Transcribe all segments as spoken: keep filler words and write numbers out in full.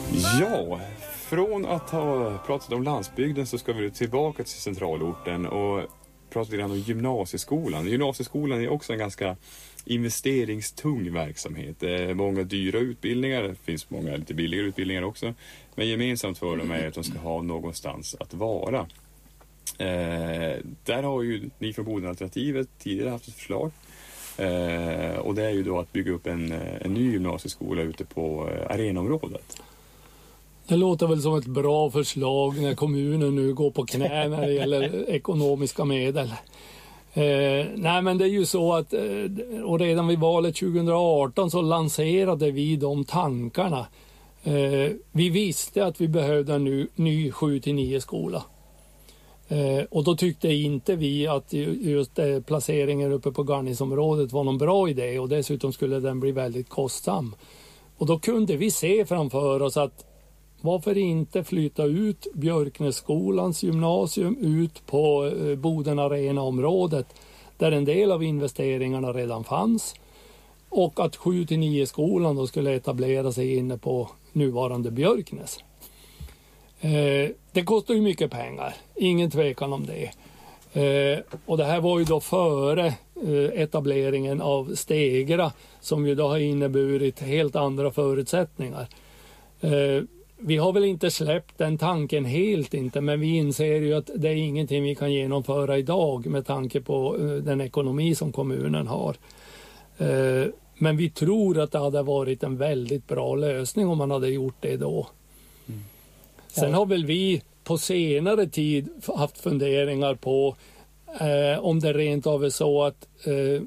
Ja, från att ha pratat om landsbygden så ska vi tillbaka till centralorten och prata lite om gymnasieskolan. Gymnasieskolan är också en ganska investeringstung verksamhet. Det är många dyra utbildningar, det finns många lite billigare utbildningar också. Men gemensamt för dem är att de ska ha någonstans att vara. Eh, där har ju ni från Bodenalternativet tidigare haft ett förslag. Eh, och det är ju då att bygga upp en, en ny gymnasieskola ute på eh, arenaområdet. Det låter väl som ett bra förslag när kommunen nu går på knä när det gäller ekonomiska medel. Eh, nej men det är ju så att eh, och redan vid valet tjugo arton så lanserade vi de tankarna. Eh, vi visste att vi behövde en ny, ny sju till nio skola. Eh, och då tyckte inte vi att just eh, placeringen uppe på Garnisområdet var någon bra idé och dessutom skulle den bli väldigt kostsam. Och då kunde vi se framför oss att varför inte flytta ut Björknässkolans gymnasium ut på eh, Boden Arena-området där en del av investeringarna redan fanns och att sju till nio skolan då skulle etablera sig inne på nuvarande Björknäs. Eh, det kostar ju mycket pengar, ingen tvekan om det. Eh, och det här var ju då före eh, etableringen av Stegra som ju då har inneburit helt andra förutsättningar. Eh, vi har väl inte släppt den tanken helt inte, men vi inser ju att det är ingenting vi kan genomföra idag med tanke på eh, den ekonomi som kommunen har. Eh, men vi tror att det hade varit en väldigt bra lösning om man hade gjort det då. Mm. Sen har väl vi på senare tid haft funderingar på eh, om det rent av är så att eh,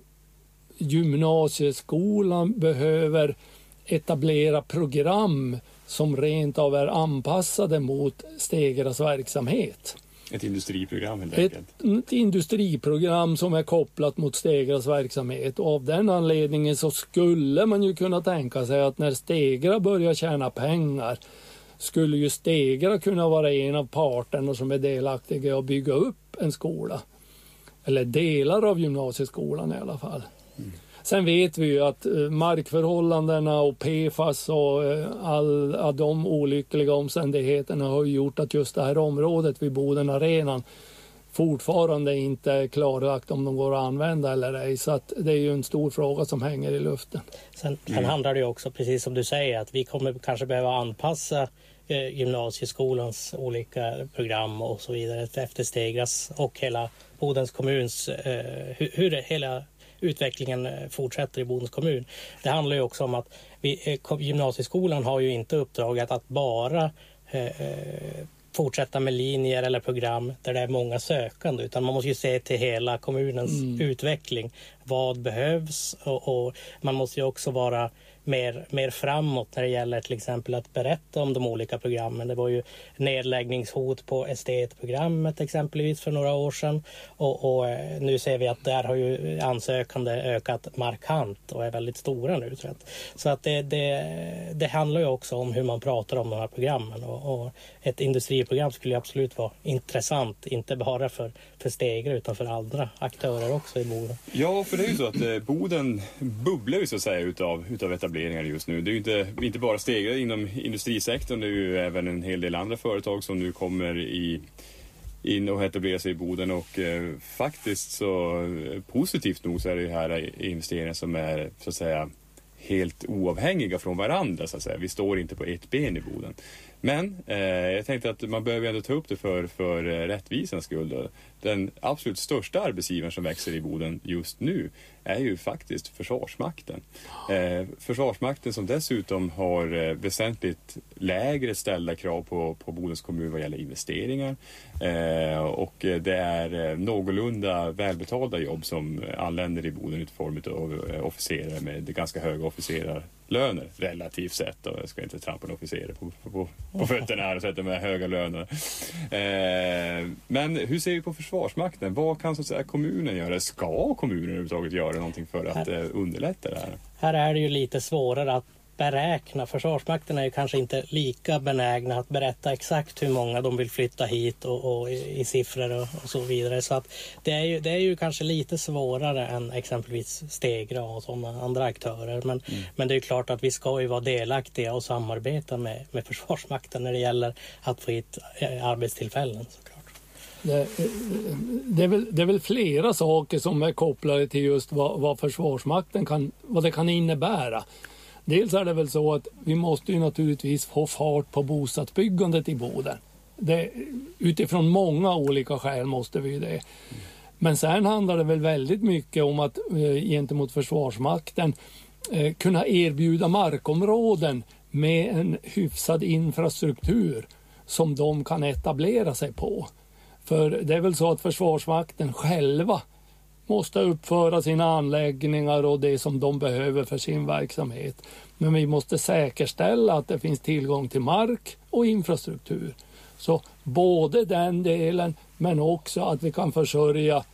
gymnasieskolan behöver etablera program som rent av är anpassade mot Stegras verksamhet. Ett industriprogram helt enkelt. Ett, ett industriprogram som är kopplat mot Stegras verksamhet och av den anledningen så skulle man ju kunna tänka sig att när Stegra börjar tjäna pengar skulle ju Stegra kunna vara en av parterna som är delaktiga att bygga upp en skola. Eller delar av gymnasieskolan i alla fall. Mm. Sen vet vi ju att markförhållandena och P F A S och alla de olyckliga omständigheterna har gjort att just det här området vid Boden Arenan fortfarande inte är klarlagt om de går att använda eller ej. Så att det är ju en stor fråga som hänger i luften. Sen, sen mm. handlar det ju också, precis som du säger, att vi kommer kanske behöva anpassa eh, gymnasieskolans olika program och så vidare efter Stegras och hela Bodens kommuns, eh, hur, hur det, hela utvecklingen fortsätter i Bodens kommun. Det handlar ju också om att vi, gymnasieskolan har ju inte uppdraget att bara eh, fortsätta med linjer eller program där det är många sökande, utan man måste ju se till hela kommunens mm. utveckling. Vad behövs och, och man måste ju också vara mer, mer framåt när det gäller till exempel att berätta om de olika programmen. Det var ju nedläggningshot på estetprogrammet exempelvis för några år sedan och, och nu ser vi att där har ju ansökande ökat markant och är väldigt stora nu. Så att, så att det, det, det handlar ju också om hur man pratar om de här programmen och, och ett industriprogram skulle absolut vara intressant, inte bara för, för Stegra utan för andra aktörer också i Boden. Ja, för det är ju så att eh, Boden bubblar ju så att säga utav, utav etableringar just nu. Det är ju inte, inte bara Stegra inom industrisektorn, det är ju även en hel del andra företag som nu kommer i, in och etablerar sig i Boden och eh, faktiskt så eh, positivt nog så är det här investeringar som är så att säga helt oavhängiga från varandra så att säga. Vi står inte på ett ben i Boden. Men eh, jag tänkte att man behöver ändå ta upp det för, för eh, rättvisans skull. Den absolut största arbetsgivaren som växer i Boden just nu är ju faktiskt Försvarsmakten. Eh, Försvarsmakten som dessutom har eh, väsentligt lägre ställda krav på, på Bodens kommun vad gäller investeringar. Eh, och det är eh, någorlunda välbetalda jobb som anländer i Boden i form av eh, officerare med ganska höga officerarlöner relativt sett. Och jag ska inte trampa en officerare på, på, på fötterna här och sätta med höga löner. Eh, men hur ser vi på Försvarsmakten? Vad kan så att säga kommunen göra? Ska kommunen överhuvudtaget göra någonting för att eh, underlätta det här? Här är det ju lite svårare att beräkna. Försvarsmakten är ju kanske inte lika benägna att berätta exakt hur många de vill flytta hit och, och i, i siffror och, och så vidare. Så att det är ju, det är ju kanske lite svårare än exempelvis Stegra och sådana andra aktörer. Men, mm. men det är ju klart att vi ska ju vara delaktiga och samarbeta med, med Försvarsmakten när det gäller att få hit arbetstillfällen, såklart. Det, det, är väl, det är väl flera saker som är kopplade till just vad, vad Försvarsmakten kan, vad det kan innebära. Dels är det väl så att vi måste ju naturligtvis få fart på bostadsbyggandet i Boden. Det, utifrån många olika skäl måste vi det. Men sen handlar det väl väldigt mycket om att eh, gentemot Försvarsmakten eh, kunna erbjuda markområden med en hyfsad infrastruktur som de kan etablera sig på. För det är väl så att Försvarsmakten själva måste uppföra sina anläggningar och det som de behöver för sin verksamhet. Men vi måste säkerställa att det finns tillgång till mark och infrastruktur. Så både den delen, men också att vi kan försörja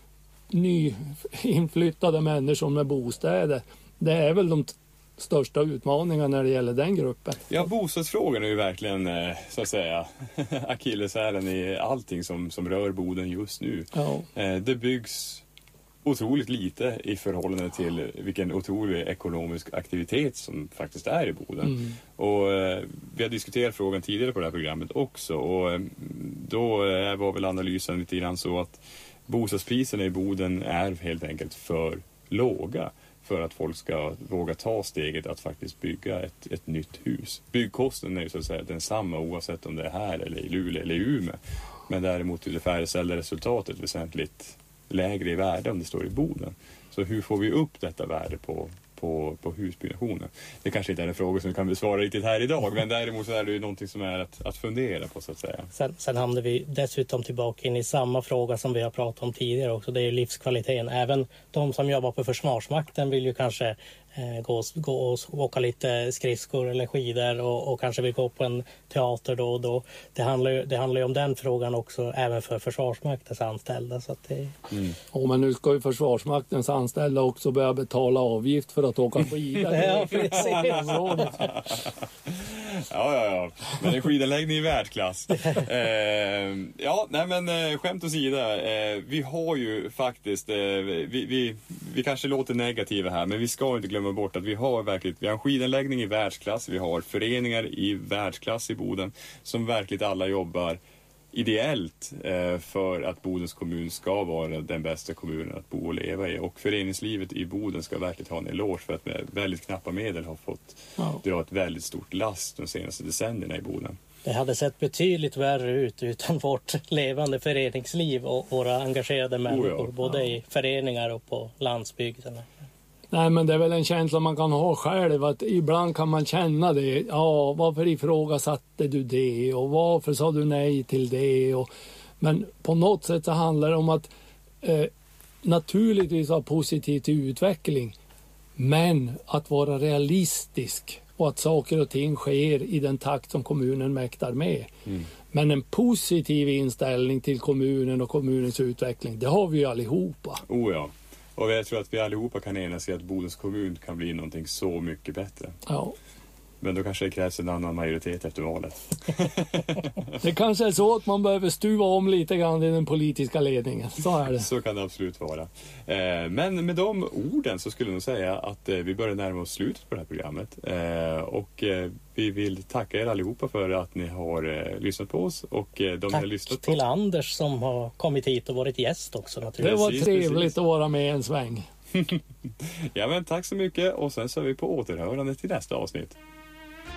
nyinflyttade människor med bostäder. Det är väl de t- största utmaningarna när det gäller den gruppen. Ja, bostadsfrågan är ju verkligen, så att säga, akilleshälen i allting som, som rör Boden just nu. Ja. Det byggs otroligt lite i förhållande till vilken otrolig ekonomisk aktivitet som faktiskt är i Boden. Mm. Och eh, vi har diskuterat frågan tidigare på det här programmet också, och eh, då eh, var väl analysen lite grann så att bostadspriserna i Boden är helt enkelt för låga för att folk ska våga ta steget att faktiskt bygga ett, ett nytt hus. Byggkostnaden är ju så att säga densamma oavsett om det är här eller i Luleå eller i Umeå. Men däremot är det färdigställda resultatet väsentligt lägre i värde om det står i Boden. Så hur får vi upp detta värde på, på, på husbyggnationen? Det kanske inte är en fråga som vi kan besvara riktigt här idag, men däremot så är det ju någonting som är att, att fundera på, så att säga. Sen, sen hamnar vi dessutom tillbaka in i samma fråga som vi har pratat om tidigare också. Det är livskvaliteten. Även de som jobbar på Försvarsmakten vill ju kanske eh, gå, gå och åka lite skridskor eller skidor och, och kanske vill gå på en teater då och då. Det handlar ju, det handlar ju om den frågan också även för Försvarsmaktens anställda. Så att det... mm. Och men nu ska ju Försvarsmaktens anställda också börja betala avgift för att åka skidor. Ja, precis. Ja, ja, ja. Men en skidanläggning i världsklass. Eh, ja, nej men eh, skämt åsida. Eh, vi har ju faktiskt, eh, vi, vi, vi kanske låter negativa här, men vi ska inte glömma bort att vi har verkligen, vi har en skidanläggning i världsklass. Vi har föreningar i världsklass i Boden som verkligen alla jobbar ideellt eh, för att Bodens kommun ska vara den bästa kommunen att bo och leva i. Och föreningslivet i Boden ska verkligen ha en eloge för att med väldigt knappa medel har fått ja. dra ett väldigt stort last de senaste decennierna i Boden. Det hade sett betydligt värre ut utan vårt levande föreningsliv och våra engagerade människor, oh ja. både ja. i föreningar och på landsbygden. Nej, men det är väl en känsla man kan ha själv, att ibland kan man känna det. Ja, varför ifrågasatte du det och varför sa du nej till det? Och, men på något sätt så handlar det om att eh, naturligtvis ha positiv till utveckling, men att vara realistisk och att saker och ting sker i den takt som kommunen mäktar med. Mm. Men en positiv inställning till kommunen och kommunens utveckling, det har vi ju allihopa. Oh ja. Och jag tror att vi allihopa kan enas i att Bodens kommun kan bli någonting så mycket bättre. Ja. Men då kanske det krävs en annan majoritet efter valet. Det kanske är så att man behöver stuva om lite grann i den politiska ledningen. Så är det. Så kan det absolut vara. Men med de orden så skulle jag nog säga att vi börjar närma oss slutet på det här programmet. Och vi vill tacka er allihopa för att ni har lyssnat på oss. Och de tack har lyssnat på till Anders som har kommit hit och varit gäst också. Naturligtvis. Det var precis, trevligt precis. att vara med en sväng. Ja, men tack så mycket. Och sen så är vi på återhörande till nästa avsnitt.